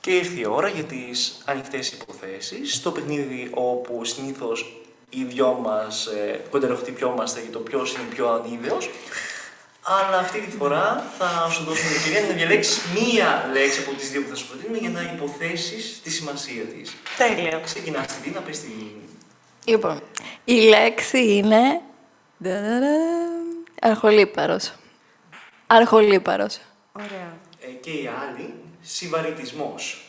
Και ήρθε η ώρα για τις ανοιχτές υποθέσεις, στο παιχνίδι όπου συνήθως οι δυο μας κοντεροχτυπιόμαστε για το ποιος είναι πιο ανίδεος. Αλλά αυτή τη φορά θα σου δώσουμε την ευκαιρία να διαλέξεις μία λέξη από τις δύο που θα σου προτείνουμε για να υποθέσεις τη σημασία της. Τέλεια. Ξεκινάς τη να πες τη... Λοιπόν, η λέξη είναι... Αρχολίπαρος. Αρχολίπαρος. Ωραία. Και η άλλη, συμβαριτισμός.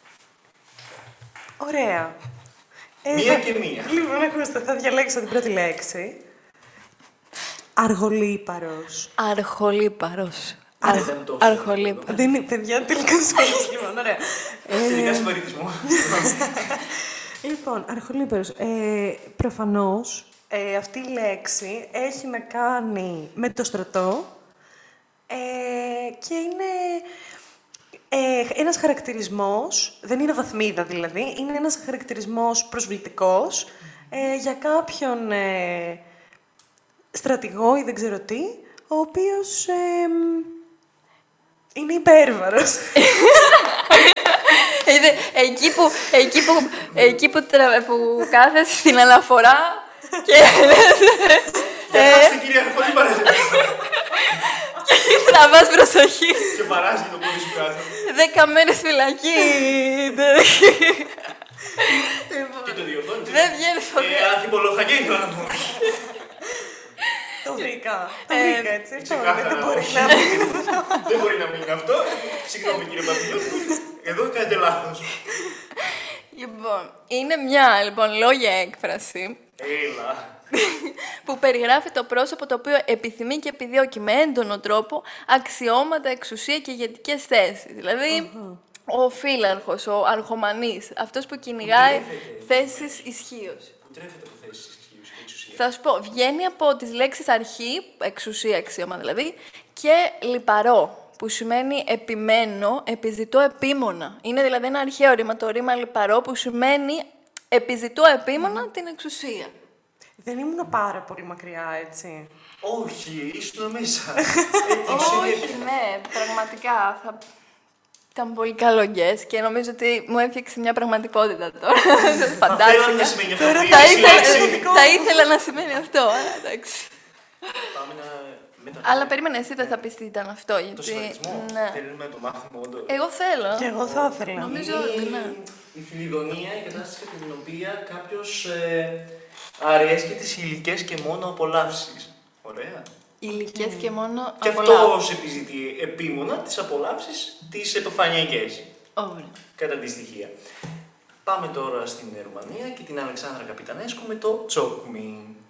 Ωραία. Μία και μία. Λοιπόν, ακούστε, θα διαλέξω την πρώτη λέξη. Αργολίπαρος. Αρχολίπαρος. Δεν ήταν τόσο Αρχολίπαρος. Δεν είναι, παιδιά, τελικά σχολής, λοιπόν, ωραία. Τελικά συμβαριτισμό. Λοιπόν, αρχολίπαρος. Προφανώς, αυτή η λέξη έχει να κάνει με το στρατό και είναι ένας χαρακτηρισμός, δεν είναι βαθμίδα δηλαδή, είναι ένας χαρακτηρισμός προσβλητικός για κάποιον στρατηγό ή δεν ξέρω τι, ο οποίος είναι υπέρβαρος. Εκεί που κάθεσαι στην αναφορά και Κοιτάξτε κύριε Αρχολίπαρε. και τραβάς προσοχή. Και παράζει το πόδι σου κάτω. 10 μέρες φυλακή. Και το διορθώνεις. Δεν βγαίνεις ποτέ. Ανθιπολοχαγιά ήθελα να πω. Το βρήκα. Το βρήκα, έτσι. Αυτό Ξεκάθαρα, δεν μπορεί όχι. να μείνει. Δεν μπορεί να μείνει αυτό. Συγγνώμη κύριε Παπιλιώτη. Εδώ κάνετε λάθος. Λοιπόν, είναι μια λόγια έκφραση Έλα. που περιγράφει το πρόσωπο το οποίο επιθυμεί και επιδιώκει με έντονο τρόπο αξιώματα, εξουσία και ηγετικές θέσεις. Δηλαδή, ο φύλαρχος, ο αρχομανής, αυτός που κυνηγάει θέσεις ισχύως. Που τρέφεται από θέσεις ισχύους και εξουσία. Θα σου πω, βγαίνει από τις λέξεις αρχή, εξουσία, αξίωμα δηλαδή, και λιπαρό, που σημαίνει επιμένω, επιζητώ επίμονα. Είναι δηλαδή ένα αρχαίο ρήμα, το ρήμα λιπαρό, που σημαίνει επιζητώ επίμονα την εξουσία. Δεν ήμουν πάρα πολύ μακριά, έτσι. Όχι, ήσουν μέσα. Όχι, ναι, πραγματικά. Ήταν πολύ καλό guess και νομίζω ότι μου έφτιαξε μια πραγματικότητα τώρα. Θέλω να σημαίνει αυτό. Θα ήθελα να σημαίνει αυτό, αλλά εντάξει. Πάμε να μετά. Αλλά περίμενε, εσύ δεν θα πεις τι ήταν αυτό, Το γιατί... συμβατισμό. Ναι. Θέλουμε να το μάθουμε όντως. Εγώ θέλω. Και εγώ θα ήθελα. Νομίζω ότι ναι. Η φιλιδονία, η κατάσταση κατά την οποία κάποιος αρέσκει τις υλικές και μόνο απολαύσεις. Ωραία. Υλικές και μόνο Και απολαύσεις. αυτός επιζητεί επίμονα τις απολαύσεις τις επιφανειακές. Ωραία. Κατά τη στοιχεία. Πάμε τώρα στην Ρουμανία και την Αλεξάνδρα Καπιτανέσκου με το τσόκμι.